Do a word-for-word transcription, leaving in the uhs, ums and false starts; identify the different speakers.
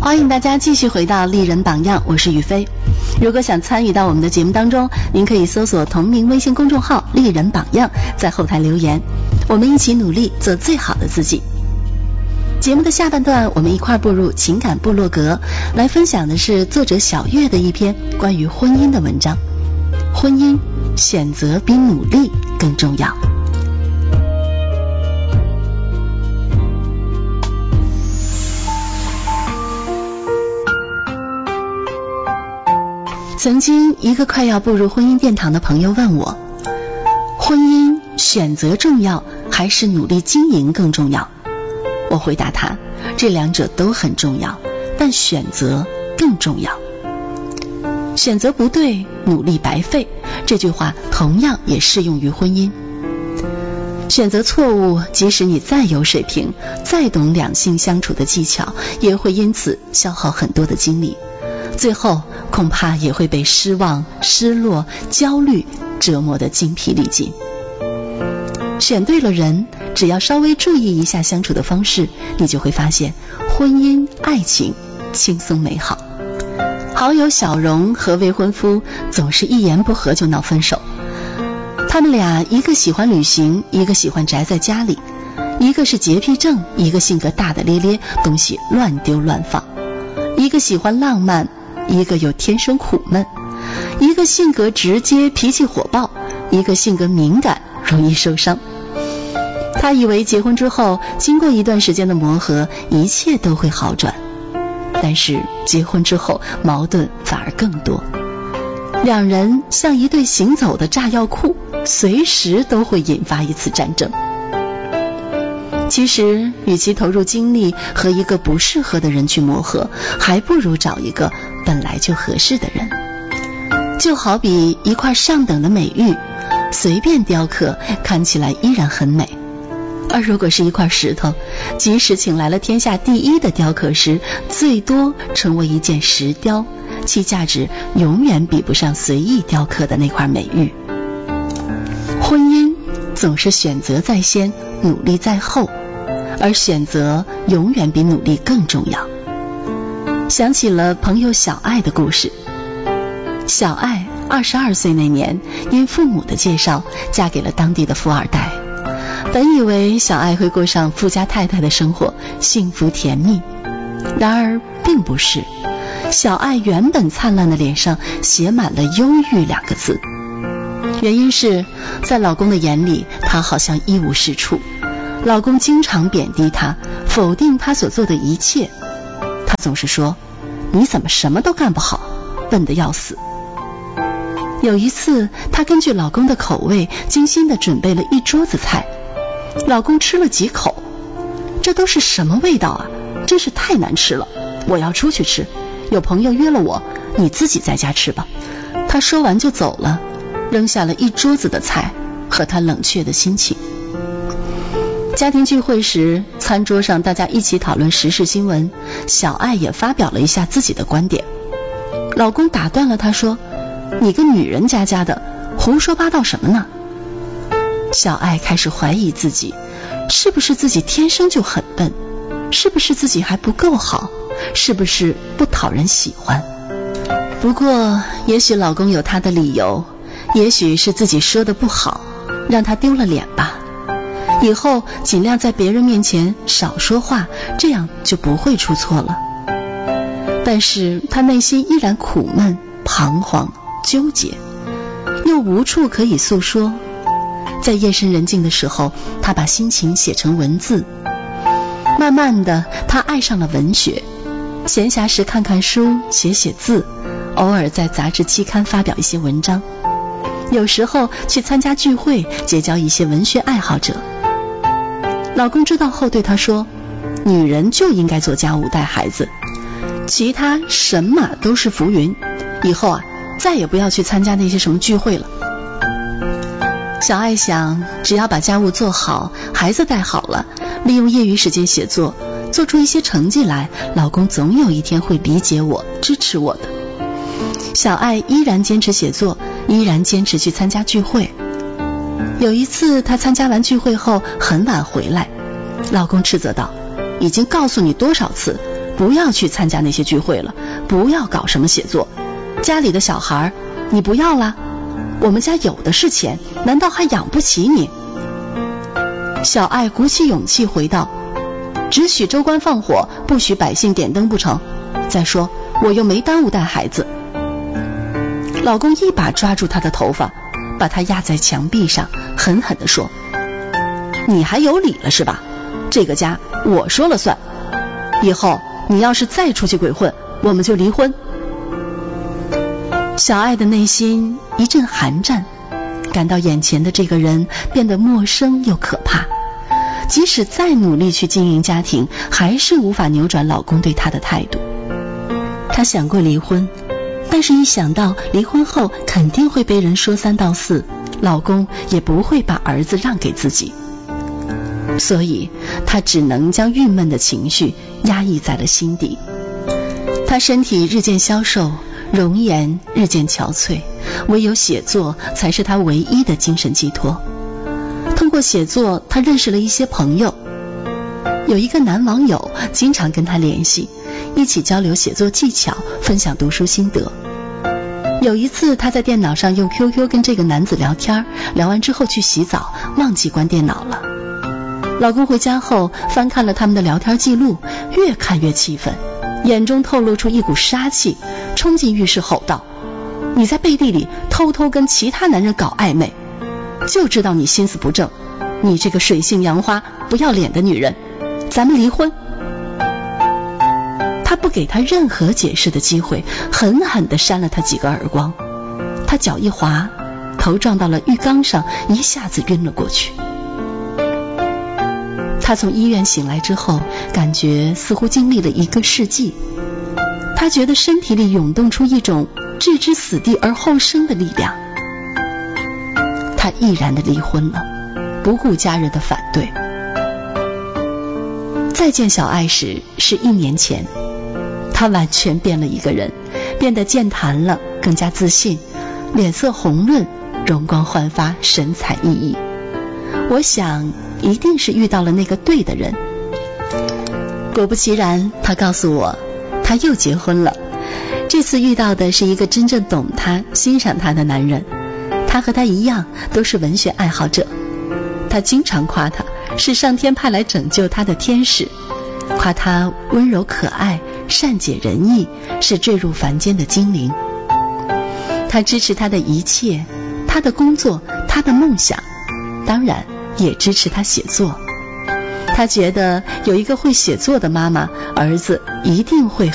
Speaker 1: 欢迎大家继续回到丽人榜样，我是雨飞。如果想参与到我们的节目当中，您可以搜索同名微信公众号丽人榜样，在后台留言，我们一起努力做最好的自己。节目的下半段，我们一块步入情感部落格，来分享的是作者小月的一篇关于婚姻的文章。婚姻，选择比努力更重要。曾经一个快要步入婚姻殿堂的朋友问我，婚姻选择重要还是努力经营更重要？我回答他，这两者都很重要，但选择更重要。选择不对，努力白费，这句话同样也适用于婚姻。选择错误，即使你再有水平，再懂两性相处的技巧，也会因此消耗很多的精力，最后恐怕也会被失望、失落、焦虑折磨得精疲力尽。选对了人，只要稍微注意一下相处的方式，你就会发现婚姻、爱情轻松美好。好友小荣和未婚夫总是一言不合就闹分手，他们俩一个喜欢旅行，一个喜欢宅在家里，一个是洁癖症，一个性格大大咧咧，东西乱丢乱放，一个喜欢浪漫，一个又天生苦闷，一个性格直接，脾气火爆，一个性格敏感，容易受伤。他以为结婚之后，经过一段时间的磨合，一切都会好转，但是结婚之后矛盾反而更多，两人像一对行走的炸药库，随时都会引发一次战争。其实与其投入精力和一个不适合的人去磨合，还不如找一个本来就合适的人。就好比一块上等的美玉，随便雕刻看起来依然很美，而如果是一块石头，即使请来了天下第一的雕刻师，最多成为一件石雕，其价值永远比不上随意雕刻的那块美玉。婚姻总是选择在先，努力在后，而选择永远比努力更重要。想起了朋友小爱的故事。小爱二十二岁那年，因父母的介绍，嫁给了当地的富二代。本以为小爱会过上富家太太的生活，幸福甜蜜，然而并不是。小爱原本灿烂的脸上写满了忧郁两个字，原因是在老公的眼里，她好像一无是处，老公经常贬低她，否定她所做的一切。她总是说，你怎么什么都干不好，笨得要死。有一次，她根据老公的口味，精心地准备了一桌子菜，老公吃了几口，这都是什么味道啊，真是太难吃了，我要出去吃，有朋友约了我，你自己在家吃吧。他说完就走了，扔下了一桌子的菜和他冷却的心情。家庭聚会时，餐桌上大家一起讨论时事新闻，小爱也发表了一下自己的观点。老公打断了她，说，你个女人家家的，胡说八道什么呢？小爱开始怀疑自己，是不是自己天生就很笨？是不是自己还不够好？是不是不讨人喜欢？不过也许老公有他的理由，也许是自己说的不好，让他丢了脸吧。以后尽量在别人面前少说话，这样就不会出错了。但是他内心依然苦闷、彷徨、纠结，又无处可以诉说。在夜深人静的时候，他把心情写成文字。慢慢的，他爱上了文学，闲暇时看看书，写写字，偶尔在杂志期刊发表一些文章，有时候去参加聚会，结交一些文学爱好者。老公知道后对他说，女人就应该做家务带孩子，其他神马都是浮云，以后啊再也不要去参加那些什么聚会了。小爱想，只要把家务做好，孩子带好了，利用业余时间写作，做出一些成绩来，老公总有一天会理解我，支持我的。小爱依然坚持写作，依然坚持去参加聚会。有一次她参加完聚会后很晚回来，老公斥责道，已经告诉你多少次， 不要去参加那些聚会了，不要搞什么写作，家里的小孩你不要啦，我们家有的是钱，难道还养不起你？小爱鼓起勇气回道，只许州官放火，不许百姓点灯不成？再说我又没耽误带孩子。老公一把抓住她的头发，把她压在墙壁上，狠狠地说，你还有理了是吧？这个家我说了算，以后你要是再出去鬼混，我们就离婚。小爱的内心一阵寒战，感到眼前的这个人变得陌生又可怕，即使再努力去经营家庭，还是无法扭转老公对她的态度。她想过离婚，但是一想到离婚后肯定会被人说三道四，老公也不会把儿子让给自己，所以她只能将郁闷的情绪压抑在了心底。她身体日渐消瘦，容颜日渐憔悴，唯有写作才是她唯一的精神寄托。通过写作，她认识了一些朋友，有一个男网友经常跟她联系，一起交流写作技巧，分享读书心得。有一次她在电脑上用 Q Q 跟这个男子聊天，聊完之后去洗澡，忘记关电脑了。老公回家后翻看了他们的聊天记录，越看越气愤，眼中透露出一股杀气，冲进浴室吼道，你在背地里偷偷跟其他男人搞暧昧，就知道你心思不正，你这个水性杨花不要脸的女人，咱们离婚。他不给他任何解释的机会，狠狠地扇了他几个耳光。他脚一滑，头撞到了浴缸上，一下子晕了过去。他从医院醒来之后，感觉似乎经历了一个世纪。他觉得身体里涌动出一种置之死地而后生的力量。他毅然地离婚了，不顾家人的反对。再见小爱时是一年前，他完全变了一个人，变得健谈了，更加自信，脸色红润，容光焕发，神采奕奕。我想一定是遇到了那个对的人。果不其然，他告诉我他又结婚了，这次遇到的是一个真正懂他欣赏他的男人。他和他一样都是文学爱好者，他经常夸他是上天派来拯救他的天使，夸他温柔可爱，善解人意，是坠入凡间的精灵。他支持他的一切，他的工作，他的梦想，当然也支持他写作。他觉得有一个会写作的妈妈，儿子一定会